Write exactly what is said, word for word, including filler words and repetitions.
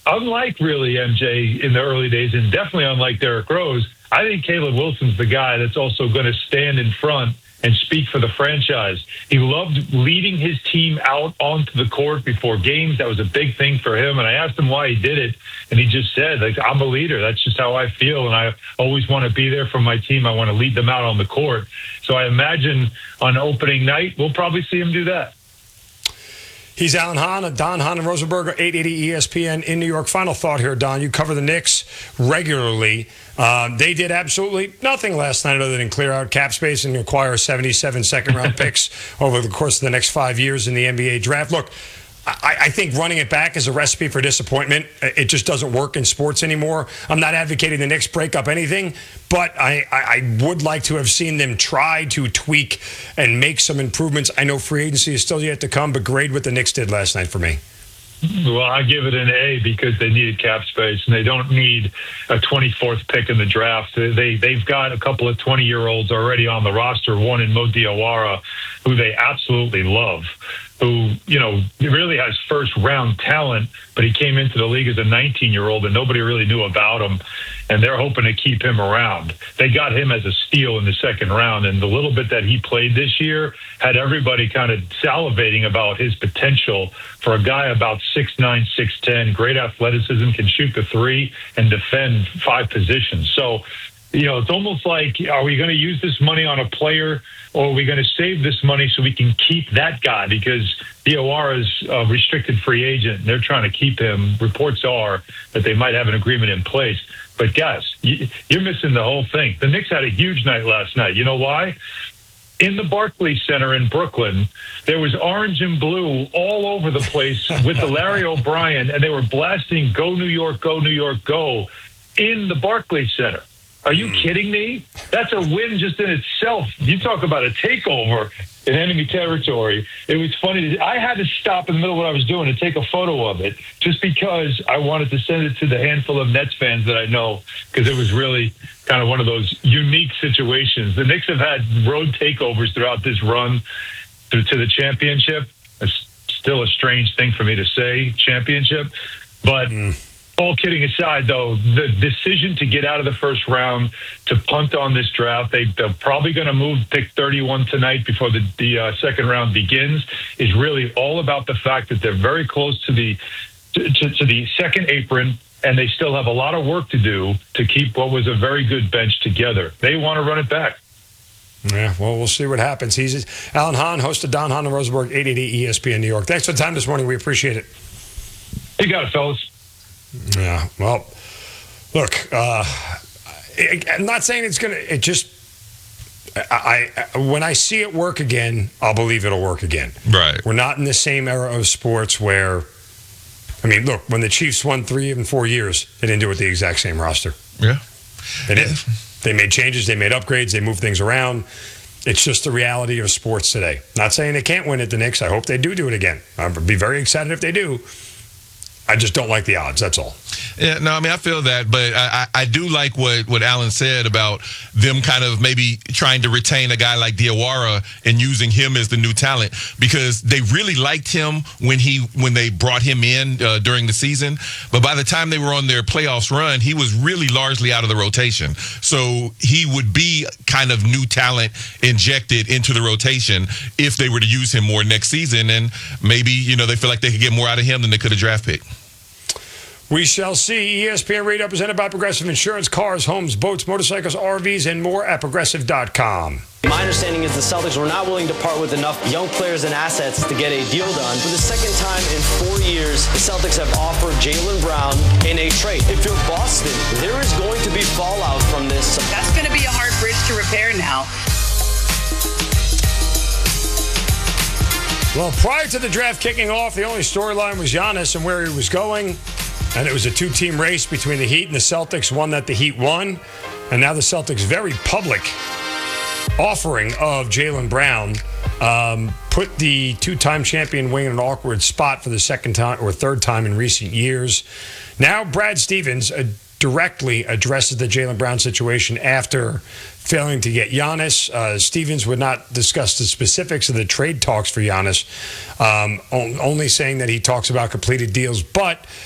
unlike really M J in the early days, and definitely unlike Derrick Rose, I think Caleb Wilson's the guy that's also going to stand in front and speak for the franchise. He loved leading his team out onto the court before games. That was a big thing for him. And I asked him why he did it. And he just said, like, I'm a leader. That's just how I feel. And I always want to be there for my team. I want to lead them out on the court. So I imagine on opening night, we'll probably see him do that. He's Alan Hahn, Don Hahn and Rosenberger, eight eighty E S P N in New York. Final thought here, Don. You cover the Knicks regularly. Uh, they did absolutely nothing last night other than clear out cap space and acquire seventy-seven second-round picks over the course of the next five years in the N B A draft. Look, I, I think running it back is a recipe for disappointment. It just doesn't work in sports anymore. I'm not advocating the Knicks break up anything, but I, I, I would like to have seen them try to tweak and make some improvements. I know free agency is still yet to come, but grade what the Knicks did last night for me. Well, I give it an A because they needed cap space, and they don't need a twenty-fourth pick in the draft. They, they've got a couple of twenty-year-olds already on the roster, one in Mo Diawara, who they absolutely love, who, you know, really has first-round talent, but he came into the league as a nineteen-year-old, and nobody really knew about him, and they're hoping to keep him around. They got him as a steal in the second round, and the little bit that he played this year had everybody kind of salivating about his potential for a guy about six nine, six ten, great athleticism, can shoot the three and defend five positions. So, you know, it's almost like, are we going to use this money on a player, or are we going to save this money so we can keep that guy? Because Diawara is a restricted free agent, and they're trying to keep him. Reports are that they might have an agreement in place. But guys, you're missing the whole thing. The Knicks had a huge night last night. You know why? In the Barclays Center in Brooklyn, there was orange and blue all over the place with the Larry O'Brien, and they were blasting "Go New York, Go New York, Go" in the Barclays Center. Are you kidding me? That's a win just in itself. You talk about a takeover in enemy territory. It was funny. I had to stop in the middle of what I was doing to take a photo of it just because I wanted to send it to the handful of Nets fans that I know, because it was really kind of one of those unique situations. The Knicks have had road takeovers throughout this run to, to the championship. It's still a strange thing for me to say, championship. But mm. all kidding aside, though, the decision to get out of the first round, to punt on this draft, they, they're probably going to move pick thirty-one tonight before the, the uh, second round begins, is really all about the fact that they're very close to the to, to, to the second apron, and they still have a lot of work to do to keep what was a very good bench together. They want to run it back. Yeah, well, we'll see what happens. He's Alan Hahn, host of Don Hahn and Rosenberg, eight eighty E S P N New York. Thanks for the time this morning. We appreciate it. You got it, fellas. Yeah, well, look, uh, I, I'm not saying it's going to, it just, I, I when I see it work again, I'll believe it'll work again. Right. We're not in the same era of sports where, I mean, look, when the Chiefs won three and four years, they didn't do it with the exact same roster. Yeah. They didn't. They made changes, they made upgrades, they moved things around. It's just the reality of sports today. Not saying they can't win at the Knicks. I hope they do do it again. I'd be very excited if they do. I just don't like the odds, that's all. Yeah, no, I mean, I feel that, but I, I, I do like what, what Alan said about them kind of maybe trying to retain a guy like Diawara and using him as the new talent, because they really liked him when he when they brought him in uh, during the season. But by the time they were on their playoffs run, he was really largely out of the rotation. So he would be kind of new talent injected into the rotation if they were to use him more next season. And maybe, you know, they feel like they could get more out of him than they could a draft pick. We shall see. E S P N Radio presented by Progressive Insurance. Cars, homes, boats, motorcycles, R Vs, and more at progressive dot com. My understanding is the Celtics were not willing to part with enough young players and assets to get a deal done. For the second time in four years, the Celtics have offered Jaylen Brown in a trade. If you're Boston, there is going to be fallout from this. That's going to be a hard bridge to repair now. Well, prior to the draft kicking off, the only storyline was Giannis and where he was going. And it was a two-team race between the Heat and the Celtics, one that the Heat won. And now the Celtics' very public offering of Jaylen Brown um, put the two-time champion wing in an awkward spot for the second time or third time in recent years. Now Brad Stevens uh, directly addresses the Jaylen Brown situation after failing to get Giannis. Uh, Stevens would not discuss the specifics of the trade talks for Giannis, um, only saying that he talks about completed deals, but